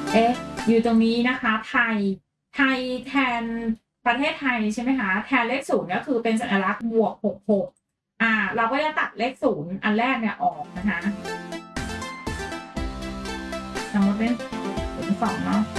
เอ๊ะอยู่ตรงนี้นะคะไทยแทนประเทศไทยใช่ไหมคะแทนเลขศูนย์ก็คือเป็นสัญลักษณ์บวก66เราก็จะตัดเลขศูนย์อันแรกเนี่ยออกนะคะสมมติเป็น02เนาะ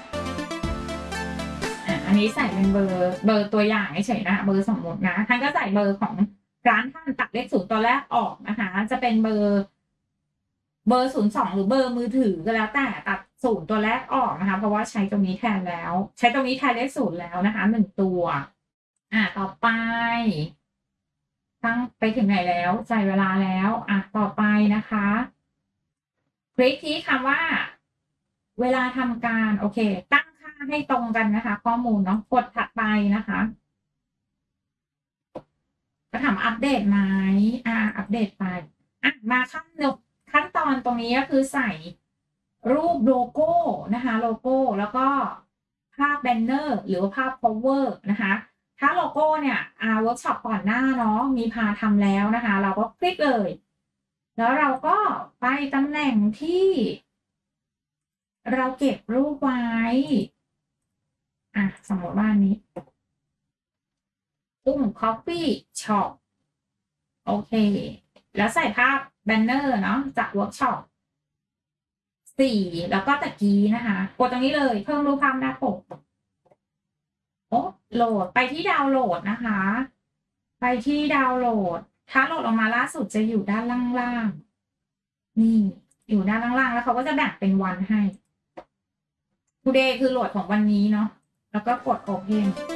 อันนี้ใส่เป็นเบอร์ตัวอย่างเฉยๆนะเบอร์สมมตินะท่านก็ใส่เบอร์ของร้านท่านตัดเลขศูนย์ตัวแรกออกนะคะจะเป็นเบอร์02หรือเบอร์มือถือก็แล้วแต่ตัดศูนย์ตัวแรกออกนะคะเพราะว่าใช้ตรงนี้แทนแล้วใช้ตรงนี้แทนเลขศูนย์แล้วนะคะ1ตัวต่อไปตั้งไปถึงไหนแล้วใส่เวลาแล้วต่อไปนะคะคลิกที่คำว่าเวลาทำการโอเคตั้งค่าให้ตรงกันนะคะข้อมูลเนาะกดถัดไปนะคะจะถามอัปเดตไหมอัปเดตไปมาขั้นตอนตรงนี้ก็คือใส่รูปโลโก้นะคะโลโก้แล้วก็ภาพแบนเนอร์หรือว่าภาพ cover นะคะถ้าโลโก้เนี่ยเวิร์กช็อปก่อนหน้าเนาะมีพาทำแล้วนะคะเราก็คลิกเลยแล้วเราก็ไปตำแหน่งที่เราเก็บรูปไว้สมมติว่านี้copy shop โอเคแล้วใส่ภาพแบนเนอร์เนาะจากเวิร์กช็อป4แล้วก็ตะกี้นะคะกดตรงนี้เลยเพิ่มรูปภาพหน้าปกโหลดไปที่ดาวน์โหลดนะคะไปที่ดาวน์โหลดถ้าโหลดออกมาล่าสุดจะอยู่ด้านล่างๆนี่อยู่ด้านล่างๆแล้วเขาก็จะแบ่งเป็นวันให้ today คือโหลดของวันนี้เนาะแล้วก็กด open